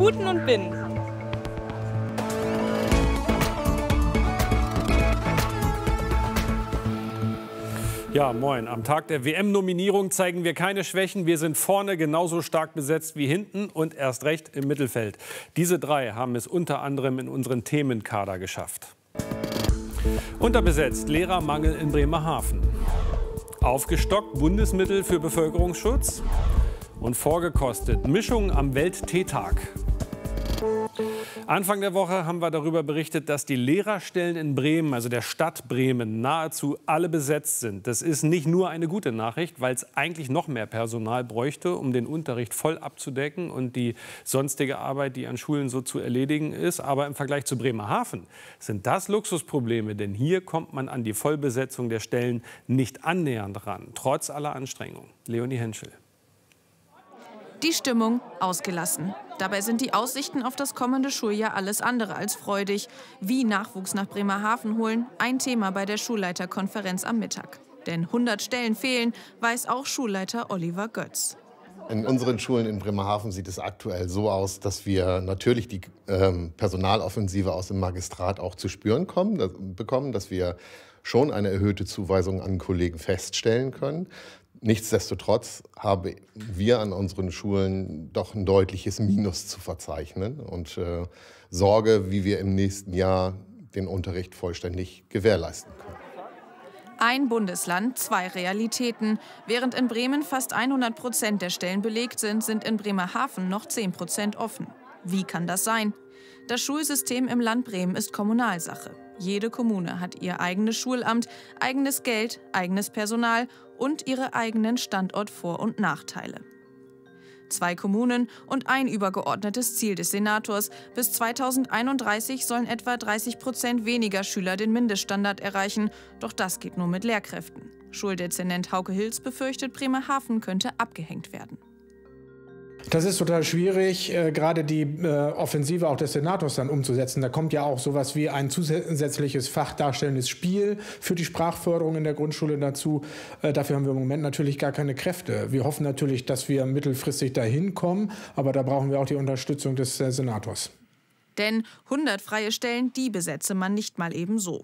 Buten und Binnen. Ja, moin. Am Tag der WM-Nominierung zeigen wir keine Schwächen. Wir sind vorne genauso stark besetzt wie hinten und erst recht im Mittelfeld. Diese drei haben es unter anderem in unseren Themenkader geschafft. Unterbesetzt, Lehrermangel in Bremerhaven. Aufgestockt, Bundesmittel für Bevölkerungsschutz. Und vorgekostet, Mischung am Welt-Teetag. Anfang der Woche haben wir darüber berichtet, dass die Lehrerstellen in Bremen, also der Stadt Bremen, nahezu alle besetzt sind. Das ist nicht nur eine gute Nachricht, weil es eigentlich noch mehr Personal bräuchte, um den Unterricht voll abzudecken und die sonstige Arbeit, die an Schulen so zu erledigen ist. Aber im Vergleich zu Bremerhaven sind das Luxusprobleme, denn hier kommt man an die Vollbesetzung der Stellen nicht annähernd ran, trotz aller Anstrengungen. Leonie Henschel. Die Stimmung ausgelassen. Dabei sind die Aussichten auf das kommende Schuljahr alles andere als freudig. Wie Nachwuchs nach Bremerhaven holen, ein Thema bei der Schulleiterkonferenz am Mittag. Denn 100 Stellen fehlen, weiß auch Schulleiter Oliver Götz. In unseren Schulen in Bremerhaven sieht es aktuell so aus, dass wir natürlich die Personaloffensive aus dem Magistrat auch zu spüren bekommen, dass wir schon eine erhöhte Zuweisung an Kollegen feststellen können. Nichtsdestotrotz haben wir an unseren Schulen doch ein deutliches Minus zu verzeichnen und Sorge, wie wir im nächsten Jahr den Unterricht vollständig gewährleisten können. Ein Bundesland, zwei Realitäten. Während in Bremen fast 100% der Stellen belegt sind, sind in Bremerhaven noch 10% offen. Wie kann das sein? Das Schulsystem im Land Bremen ist Kommunalsache. Jede Kommune hat ihr eigenes Schulamt, eigenes Geld, eigenes Personal und ihre eigenen Standortvor- und Nachteile. 2 Kommunen und ein übergeordnetes Ziel des Senators. Bis 2031 sollen etwa 30% weniger Schüler den Mindeststandard erreichen. Doch das geht nur mit Lehrkräften. Schuldezernent Hauke Hilz befürchtet, Bremerhaven könnte abgehängt werden. Das ist total schwierig, gerade die Offensive auch des Senators dann umzusetzen. Da kommt ja auch sowas wie ein zusätzliches fachdarstellendes Spiel für die Sprachförderung in der Grundschule dazu. Dafür haben wir im Moment natürlich gar keine Kräfte. Wir hoffen natürlich, dass wir mittelfristig dahin kommen, aber da brauchen wir auch die Unterstützung des Senators. Denn 100 freie Stellen, die besetze man nicht mal eben so.